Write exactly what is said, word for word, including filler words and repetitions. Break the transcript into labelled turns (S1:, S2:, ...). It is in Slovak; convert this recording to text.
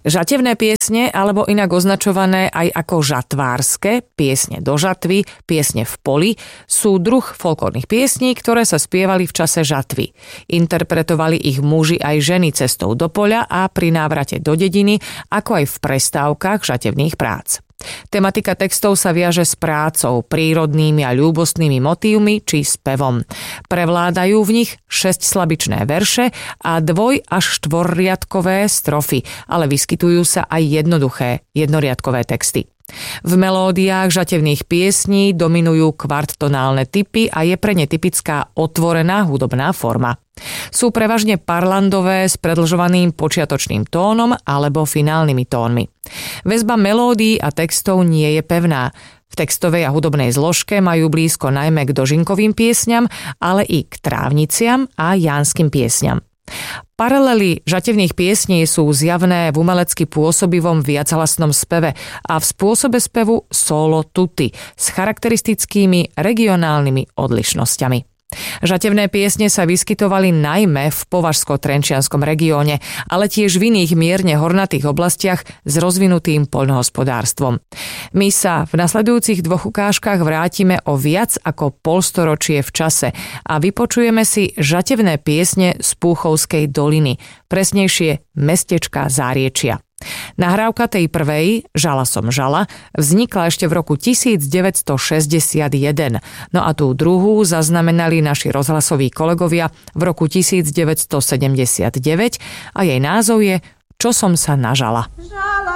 S1: Žatevné piesne, alebo inak označované aj ako žatvárske, piesne do žatvy, piesne v poli, sú druh folklórnych piesní, ktoré sa spievali v čase žatvy. Interpretovali ich muži aj ženy cestou do poľa a pri návrate do dediny, ako aj v prestávkach žatevných prác. Tematika textov sa viaže s prácou, prírodnými a ľúbostnými motívmi či spevom. Prevládajú v nich šesťslabičné verše a dvoj až štvorriadkové strofy, ale vyskytujú sa aj jednoduché jednoriadkové texty. V melódiách žatevných piesní dominujú kvarttonálne typy a je pre ne typická otvorená hudobná forma. Sú prevažne parlandové s predĺžovaným počiatočným tónom alebo finálnymi tónmi. Väzba melódií a textov nie je pevná. V textovej a hudobnej zložke majú blízko najmä k dožinkovým piesňam, ale i k trávniciam a jánskym piesňam. Paralely žatevných piesní sú zjavné v umelecky pôsobivom viachlasnom speve a v spôsobe spevu solo tutti s charakteristickými regionálnymi odlišnosťami. Žatevné piesne sa vyskytovali najmä v považsko-trenčianskom regióne, ale tiež v iných mierne hornatých oblastiach s rozvinutým poľnohospodárstvom. My sa v nasledujúcich dvoch ukážkach vrátime o viac ako polstoročie v čase a vypočujeme si žatevné piesne z Púchovskej doliny, presnejšie mestečka Záriečia. Nahrávka tej prvej, Žala som žala, vznikla ešte v roku devätnásťstošesťdesiatjeden, no a tú druhú zaznamenali naši rozhlasoví kolegovia v roku devätnásťstosedemdesiatdeväť a jej názov je Čo som sa nažala. Žala